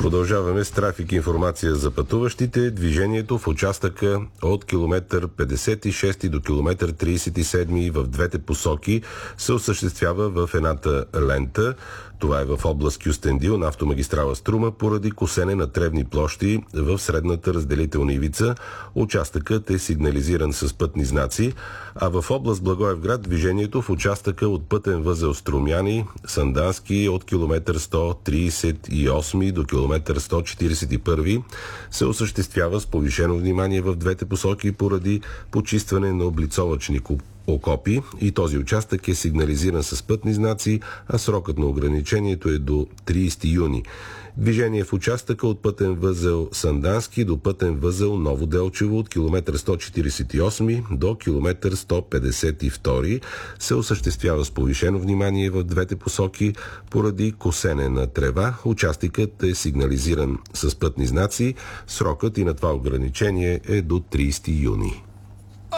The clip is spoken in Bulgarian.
Продължаваме с трафик и информация за пътуващите. Движението в участъка от километър 56 до километър 37 в двете посоки се осъществява в едната лента. Това е в област Кюстендил на автомагистрала Струма поради косене на тревни площи в средната разделителна ивица. Участъкът е сигнализиран с пътни знаци, а в област Благоевград движението в участъка от пътен възел Струмяни, Сандански от километър 138 до километър 141 се осъществява с повишено внимание в двете посоки поради почистване на облицовъчни окопи и този участък е сигнализиран с пътни знаци, а срокът на ограничението е до 30 юни. Движение в участъка от пътен възел Сандански до пътен възел Ново Делчево от километър 148 до километър 152 се осъществява с повишено внимание в двете посоки поради косене на трева. Участъкът е сигнализиран с пътни знаци. Срокът и на това ограничение е до 30 юни.